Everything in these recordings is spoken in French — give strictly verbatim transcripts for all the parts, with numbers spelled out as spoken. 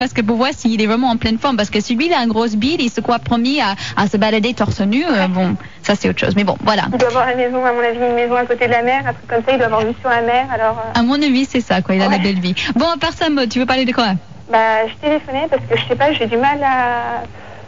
Parce que pour voir s'il est vraiment en pleine forme. Parce que si lui, il a une grosse bile, il se croit promis à, à se balader torse nu. Euh, bon, ça, c'est autre chose. Mais bon, voilà. Il doit avoir la maison, à mon avis, une maison à côté de la mer. Un truc comme ça, il doit avoir vue sur la mer. Alors, euh... À mon avis, c'est ça, quoi. Il a ouais. la belle vie. Bon, à part ça, Maud, tu veux parler de quoi? Bah, je téléphonais parce que je sais pas, j'ai du mal à.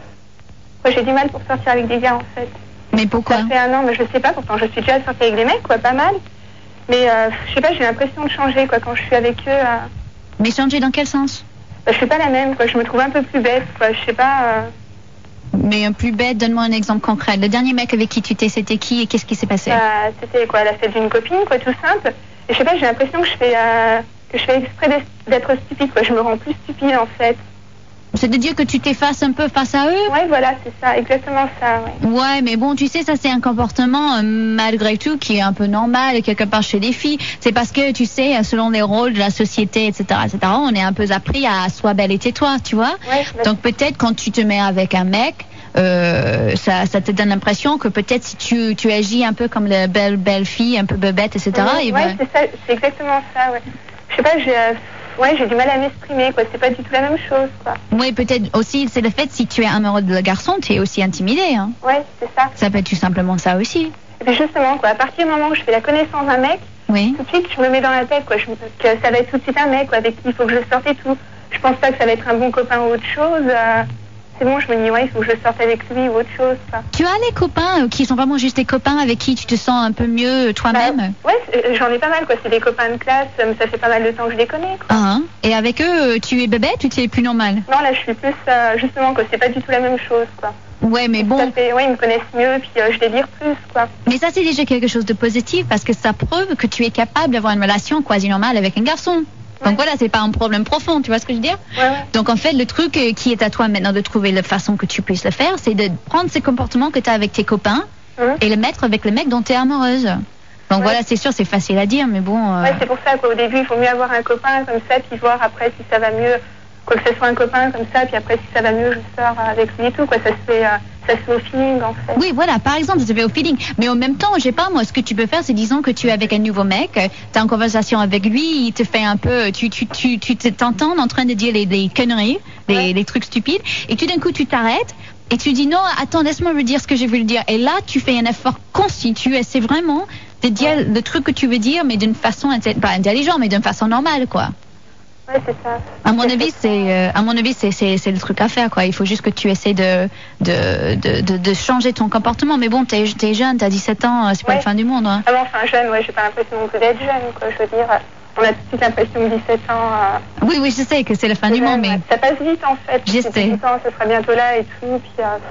Quoi, j'ai du mal pour sortir avec des gars, en fait. Mais pourquoi? Ça fait un an, mais je sais pas. Pourtant, je suis déjà sortie avec des mecs, quoi, pas mal. Mais euh, je sais pas, j'ai l'impression de changer, quoi, quand je suis avec eux. Euh... Mais changer dans quel sens? Bah, je suis pas la même, quoi. Je me trouve un peu plus bête, quoi. Je sais pas. Euh... Mais un plus bête, donne-moi un exemple concret. Le dernier mec avec qui tu t'es, c'était qui et qu'est-ce qui s'est passé? Bah, c'était quoi, la fête d'une copine, quoi, tout simple. Et je sais pas, j'ai l'impression que je fais euh, que je fais exprès d'être stupide, quoi. Je me rends plus stupide, en fait. C'est-à-dire que tu t'effaces un peu face à eux? Ouais, voilà, c'est ça, exactement ça, ouais. Ouais, mais bon, tu sais, ça c'est un comportement, euh, malgré tout, qui est un peu normal, quelque part chez les filles. C'est parce que, tu sais, selon les rôles de la société, et cetera, et cetera, on est un peu appris à sois belle et tais-toi, tu vois? Ouais, donc peut-être quand tu te mets avec un mec, euh, ça, ça te donne l'impression que peut-être si tu, tu agis un peu comme la belle, belle fille, un peu bebête, et cetera. Ouais, et ouais ben... c'est ça, c'est exactement ça, ouais. Je sais pas, j'ai... Euh... Ouais, j'ai du mal à m'exprimer, quoi. C'est pas du tout la même chose, quoi. Oui, peut-être aussi, c'est le fait, si tu es amoureux de garçon, tu es aussi intimidé, hein. Ouais, c'est ça. Ça peut être tout simplement ça aussi. Et puis justement, quoi, à partir du moment où je fais la connaissance d'un mec, oui. tout de suite, je me mets dans la tête, quoi, je, que ça va être tout de suite un mec, quoi, avec qui il faut que je sorte et tout. Je pense pas que ça va être un bon copain ou autre chose. Euh... C'est bon, je me dis, ouais, il faut que je sorte avec lui ou autre chose, quoi. Tu as les copains qui sont vraiment juste des copains avec qui tu te sens un peu mieux toi-même? Bah, ouais, j'en ai pas mal, quoi. C'est des copains de classe, ça fait pas mal de temps que je les connais, quoi. Ah, et avec eux, tu es bébête ou tu es plus normal? Non, là, je suis plus, euh, justement, quoi, c'est pas du tout la même chose, quoi. Ouais, mais bon. Ça fait, ouais, ils me connaissent mieux, puis euh, je les lire plus, quoi. Mais ça, c'est déjà quelque chose de positif parce que ça prouve que tu es capable d'avoir une relation quasi normale avec un garçon. Donc ouais. Voilà, c'est pas un problème profond, tu vois ce que je veux dire? Ouais, ouais. Donc en fait, le truc qui est à toi maintenant de trouver la façon que tu puisses le faire, c'est de prendre ces comportements que tu as avec tes copains mmh. et le mettre avec le mec dont tu es amoureuse. Donc ouais. Voilà, c'est sûr, c'est facile à dire, mais bon... Euh... Ouais, c'est pour ça qu'au début, il faut mieux avoir un copain comme ça, puis voir après si ça va mieux, quoi que ce soit un copain comme ça, puis après si ça va mieux, je sors avec lui et tout, quoi, ça se fait... Euh... Ça se fait au feeling, en fait. Oui, voilà, par exemple, ça se fait au feeling. Mais en même temps, je sais pas, moi, ce que tu peux faire, c'est disons que tu es avec un nouveau mec, tu as une conversation avec lui, il te fait un peu, tu tu tu tu t'entends en train de dire les, les conneries, les, ouais. les trucs stupides, et tout d'un coup, tu t'arrêtes, et tu dis non, attends, laisse-moi me dire ce que je veux le dire. Et là, tu fais un effort conscient, tu essaies vraiment de dire ouais. le truc que tu veux dire, mais d'une façon, pas intelligente, mais d'une façon normale, quoi. Ouais, c'est ça. À mon avis, c'est, euh, à mon avis, c'est, c'est, c'est le truc à faire, quoi. Il faut juste que tu essaies de, de, de, de, de changer ton comportement. Mais bon, t'es, t'es jeune, t'as dix-sept ans, c'est pas ouais. la fin du monde, hein. Ah bon, enfin, jeune, ouais, j'ai pas l'impression non plus d'être jeune, quoi. Je veux dire, on a tout de suite l'impression que dix-sept ans. Euh, oui, oui, je sais que c'est la fin du jeune, monde, mais. Ouais. Ça passe vite, en fait. Je sais. dix-huit ans, ça sera bientôt là et tout, puis. Euh,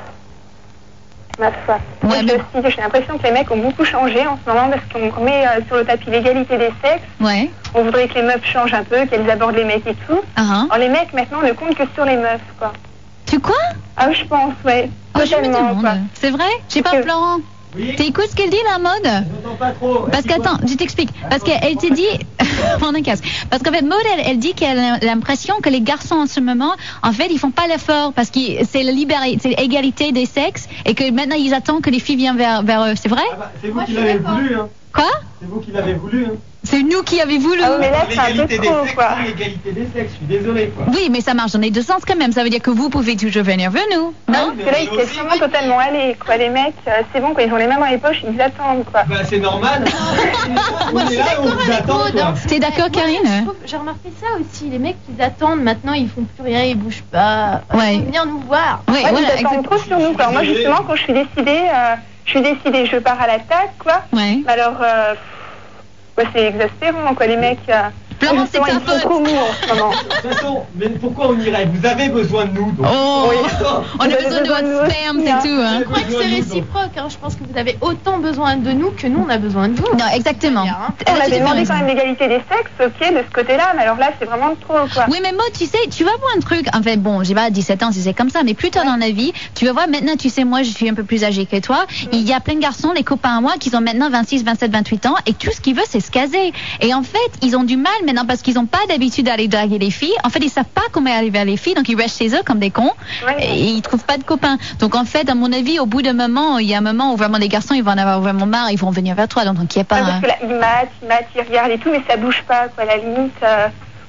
ma foi. Ouais, mais... aussi, j'ai l'impression que les mecs ont beaucoup changé en ce moment parce qu'on remet euh, sur le tapis l'égalité des sexes. Ouais. On voudrait que les meufs changent un peu, qu'elles abordent les mecs et tout. Uh-huh. Alors les mecs maintenant ne comptent que sur les meufs, quoi. Tu quoi? Ah oui, je pense, ouais. Oh, je me demande. C'est vrai? Je sais pas, que... Florent. Oui. T'écoutes ce qu'elle dit, la Maud? Je n'entends pas trop. Parce qu'attends, je t'explique. Parce qu'elle te dit... Prends un casque. Parce qu'en fait, Maud, elle, elle dit qu'elle a l'impression que les garçons en ce moment, en fait, ils font pas l'effort parce que c'est l'égalité des sexes et que maintenant ils attendent que les filles viennent vers, vers eux. C'est vrai? Ah bah, c'est vous Moi, qui l'avez voulu, hein. Quoi? C'est vous qui l'avez voulu, hein. C'est nous qui avions voulu. Ah, mais là, c'est un peu trop, sexes, quoi. L'égalité des sexes, je suis désolé, quoi. Oui, mais ça marche dans les deux sens quand même. Ça veut dire que vous pouvez toujours venir vers nous. Non, parce que là, ils étaient vraiment totalement allés, quoi. Les mecs, euh, c'est bon, quoi. Ils ont les mains dans les poches, ils attendent, quoi. Bah, c'est normal. Moi, je suis d'accord avec Maud, hein. T'es d'accord, Karine? J'ai remarqué ça aussi. Les mecs, ils attendent. Maintenant, ils font plus rien, ils bougent pas. Ouais. Ils vont venir nous voir. Ouais, ouais, voilà, ils attendent trop sur nous, quoi. Alors, moi, justement, quand je suis décidée, euh, je suis décidée, je pars à l'attaque, quoi. Ouais. Alors, euh, ouais, c'est exaspérant, quoi, les mecs. Euh, Florent, c'est ta ils faute. sont trop mous en ce moment. De toute façon, mais pourquoi on irait? Vous avez besoin de nous, donc. Oh, Oui. on a besoin de votre sperme, c'est tout, hein. Je crois que c'est réciproque, hein. Je pense que vous avez autant besoin de nous que nous, on a besoin de vous. Non, exactement. Bien, hein. On avait demandé quand même l'égalité des sexes, ok, de ce côté-là, mais alors là, c'est vraiment trop, quoi. Oui, mais Maud, tu sais, tu vas voir un truc. Enfin, bon, j'ai pas dix-sept ans si c'est comme ça, mais plus tard ouais. dans la vie, tu vas voir maintenant, tu sais, moi, je suis un peu plus âgée que toi. Mm. Il y a plein de garçons, les copains à moi, qui ont maintenant vingt-six, vingt-sept, vingt-huit ans, et tout ce qu'ils veulent, c'est se caser. Et en fait, ils ont du mal maintenant parce qu'ils n'ont pas d'habitude d'aller draguer les filles. En fait, ils savent pas comment aller vers les filles, donc ils restent chez eux comme des cons, ouais. et ils trouvent pas de copains. Donc en fait, à mon avis, au bout d'un moment, il y a un moment où vraiment les garçons, ils vont en avoir vraiment marre, ils vont venir vers toi, donc il n'y a pas. Ouais, parce que là, ils matent, ils matent, ils regardent et tout, mais ça bouge pas, quoi. À la limite, euh,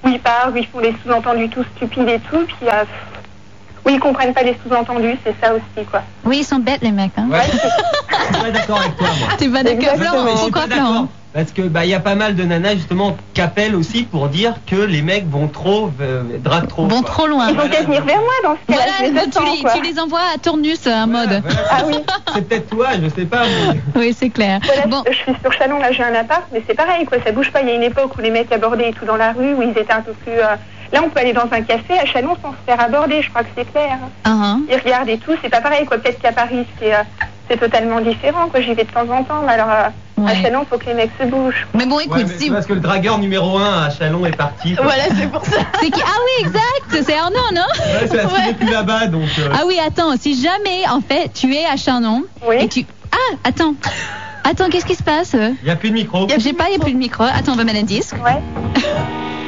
où ils parlent, où ils font des sous-entendus tout stupides et tout, puis euh, où ils comprennent pas les sous-entendus, c'est ça aussi, quoi. Oui, ils sont bêtes, les mecs. Hein. Ouais, je suis pas d'accord avec toi, moi. T'es pas d'accord, Exactement. Florent? Je suis Pourquoi, pas d'accord. Florent? Parce que bah il y a pas mal de nanas justement qui appellent aussi pour dire que les mecs vont trop, euh, draguent trop. Vont quoi. trop loin. Ils vont qu'à venir vers moi dans ce cas-là, je les Voilà, tu attends, les, quoi. tu les envoies à Tournus, en Voilà, mode. voilà, Ah oui. c'est peut-être toi, je sais pas. Mais... Oui, c'est clair. Voilà, Bon, je suis sur Chalon, là j'ai un appart, mais c'est pareil, quoi, ça bouge pas. Il y a une époque où les mecs abordaient et tout dans la rue, où ils étaient un peu plus... euh, Là, on peut aller dans un café à Chalon sans se faire aborder, je crois que c'est clair. uh-huh. Ils regardent et tout, c'est pas pareil, quoi. Peut-être qu'à Paris, c'est... euh, c'est totalement différent, quoi. J'y vais de temps en temps, mais alors euh, Ouais. à Chalon, faut que les mecs se bougent. Mais bon, écoute, Ouais, mais si... c'est parce que le dragueur numéro un à Chalon est parti. quoi. Voilà, c'est pour ça. c'est qui... Ah oui, exact, c'est Arnaud, non? Ouais, c'est la fille n'est plus là-bas, donc. euh, Ah oui, attends, si jamais, en fait, tu es à Chanon, Oui. et tu... Ah, attends. Attends, qu'est-ce qui se passe? Il y a plus de micro. J'ai pas, il n'y a plus de micro. Attends, on va mettre un disque. Ouais.